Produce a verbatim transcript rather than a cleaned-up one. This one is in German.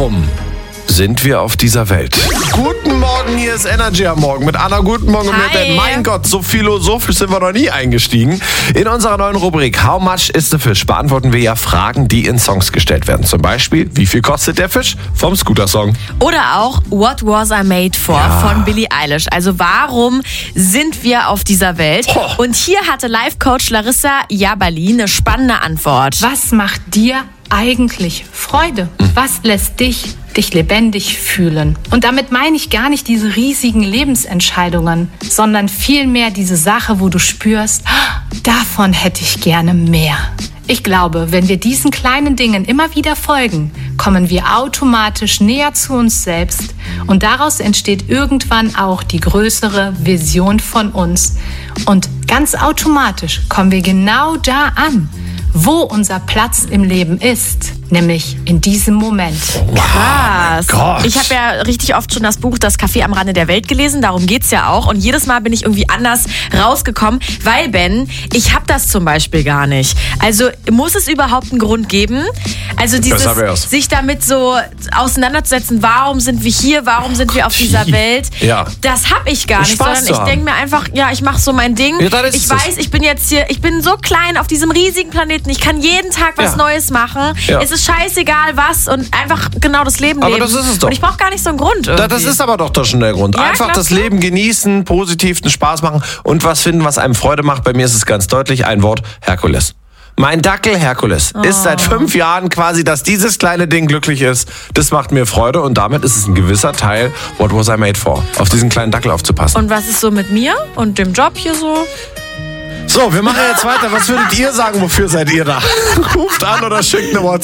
Warum sind wir auf dieser Welt? Guten Morgen, hier ist Energy am Morgen mit Anna. Guten Morgen und mit Ben. Mein Gott, so philosophisch sind wir noch nie eingestiegen. In unserer neuen Rubrik How much is the fish beantworten wir ja Fragen, die in Songs gestellt werden. Zum Beispiel, wie viel kostet der Fisch vom Scooter-Song? Oder auch What Was I Made For Ja. von Billie Eilish. Also warum sind wir auf dieser Welt? Oh. Und hier hatte Life-Coach Larissa Jabali eine spannende Antwort. Was macht dir eigentlich Freude? Was lässt dich dich lebendig fühlen? Und damit meine ich gar nicht diese riesigen Lebensentscheidungen, sondern vielmehr diese Sache, wo du spürst, "Ah, davon hätte ich gerne mehr." Ich glaube, wenn wir diesen kleinen Dingen immer wieder folgen, kommen wir automatisch näher zu uns selbst und daraus entsteht irgendwann auch die größere Vision von uns. Und ganz automatisch kommen wir genau da an, wo unser Platz im Leben ist, nämlich in diesem Moment. Krass. Gott. Ich habe ja richtig oft schon das Buch Das Café am Rande der Welt gelesen, darum geht's ja auch. Und jedes Mal bin ich irgendwie anders rausgekommen, weil, Ben, ich habe das zum Beispiel gar nicht. Also muss es überhaupt einen Grund geben? Also dieses, Besser wär's. sich damit so auseinanderzusetzen, warum sind wir hier, warum sind wir auf dieser Welt, Ja. das habe ich gar nicht, Spaß sondern zu ich haben. denke mir einfach, ja, ich mache so mein Ding. Ja, dann ist ich es. weiß, ich bin jetzt hier, ich bin so klein auf diesem riesigen Planeten, ich kann jeden Tag was Ja. Neues machen. Ja. Es ist scheißegal was und einfach genau das Leben Aber leben. das ist es doch. Und ich brauche gar nicht so einen Grund irgendwie. Da- Das ist aber doch doch schon der Grund. Ja, Einfach das glaubst du? Leben genießen, positiv, einen Spaß machen und was finden, was einem Freude macht. Bei mir ist es ganz deutlich ein Wort: Herkules. Mein Dackel Herkules ist seit fünf Jahren quasi, dass dieses kleine Ding glücklich ist. Das macht mir Freude und damit ist es ein gewisser Teil What Was I Made For, auf diesen kleinen Dackel aufzupassen. Und was ist so mit mir und dem Job hier so? So, wir machen jetzt weiter. Was würdet ihr sagen, wofür seid ihr da? Ruft an oder schickt eine WhatsApp.